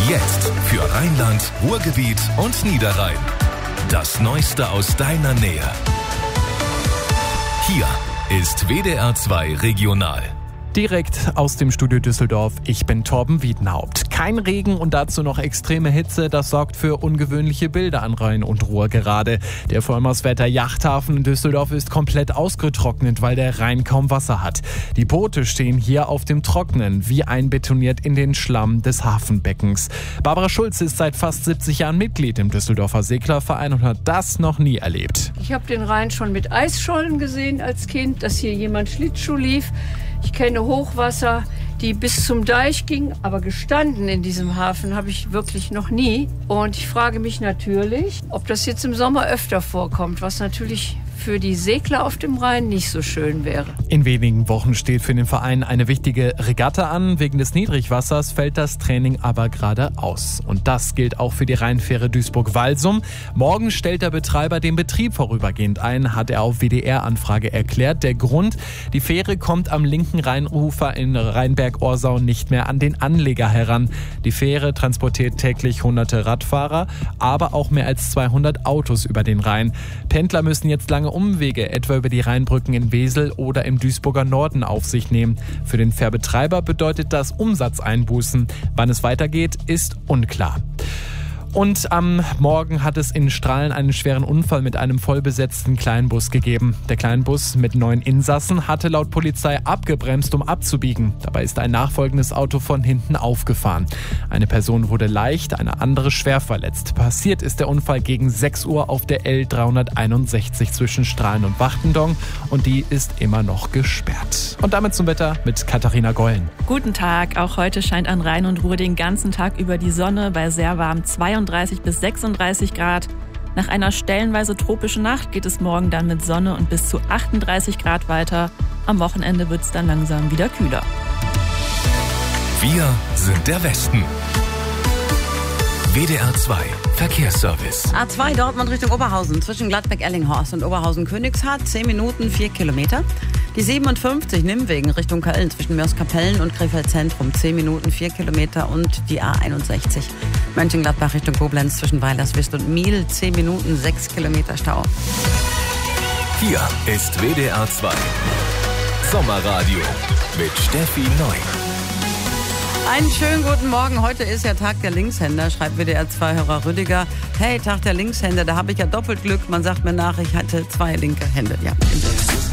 Jetzt für Rheinland, Ruhrgebiet und Niederrhein. Das Neueste aus deiner Nähe. Hier ist WDR 2 Regional. Direkt aus dem Studio Düsseldorf, ich bin Torben Wiedenhaupt. Kein Regen und dazu noch extreme Hitze, das sorgt für ungewöhnliche Bilder an Rhein und Ruhr gerade. Der Vollmarswetter Yachthafen in Düsseldorf ist komplett ausgetrocknet, weil der Rhein kaum Wasser hat. Die Boote stehen hier auf dem Trocknen, wie einbetoniert in den Schlamm des Hafenbeckens. Barbara Schulz ist seit fast 70 Jahren Mitglied im Düsseldorfer Seglerverein und hat das noch nie erlebt. Ich habe den Rhein schon mit Eisschollen gesehen als Kind, dass hier jemand Schlittschuh lief. Ich kenne Hochwasser, die bis zum Deich gingen, aber gestanden in diesem Hafen habe ich wirklich noch nie. Und ich frage mich natürlich, ob das jetzt im Sommer öfter vorkommt, was natürlich für die Segler auf dem Rhein nicht so schön wäre. In wenigen Wochen steht für den Verein eine wichtige Regatta an. Wegen des Niedrigwassers fällt das Training aber gerade aus. Und das gilt auch für die Rheinfähre Duisburg-Walsum. Morgen stellt der Betreiber den Betrieb vorübergehend ein, hat er auf WDR-Anfrage erklärt. Der Grund: Die Fähre kommt am linken Rheinufer in Rheinberg-Orsau nicht mehr an den Anleger heran. Die Fähre transportiert täglich hunderte Radfahrer, aber auch mehr als 200 Autos über den Rhein. Pendler müssen jetzt lange Umwege, etwa über die Rheinbrücken in Wesel oder im Duisburger Norden, auf sich nehmen. Für den Fährbetreiber bedeutet das Umsatzeinbußen. Wann es weitergeht, ist unklar. Und am Morgen hat es in Strahlen einen schweren Unfall mit einem vollbesetzten Kleinbus gegeben. Der Kleinbus mit 9 Insassen hatte laut Polizei abgebremst, um abzubiegen. Dabei ist ein nachfolgendes Auto von hinten aufgefahren. Eine Person wurde leicht, eine andere schwer verletzt. Passiert ist der Unfall gegen 6 Uhr auf der L361 zwischen Strahlen und Wachtendorf und die ist immer noch gesperrt. Und damit zum Wetter mit Katharina Gollen. Guten Tag, auch heute scheint an Rhein und Ruhr den ganzen Tag über die Sonne bei sehr warm 32 bis 36 Grad. Nach einer stellenweise tropischen Nacht geht es morgen dann mit Sonne und bis zu 38 Grad weiter. Am Wochenende wird es dann langsam wieder kühler. Wir sind der Westen. WDR 2 Verkehrsservice. A2 Dortmund Richtung Oberhausen zwischen Gladbeck-Erlinghorst und Oberhausen-Königshardt 10 Minuten 4 Kilometer. Die 57 Nimmwegen Richtung Köln zwischen Mörs-Kapellen und Krefeld Zentrum 10 Minuten 4 Kilometer und die A61 Mönchengladbach Richtung Koblenz zwischen Weilerswist und Miel 10 Minuten 6 Kilometer Stau. Hier ist WDR 2 Sommerradio mit Steffi Neu. Einen schönen guten Morgen. Heute ist ja Tag der Linkshänder, schreibt WDR-2-Hörer Rüdiger. Hey, Tag der Linkshänder, da habe ich ja doppelt Glück. Man sagt mir nach, ich hatte 2 linke Hände. Ja,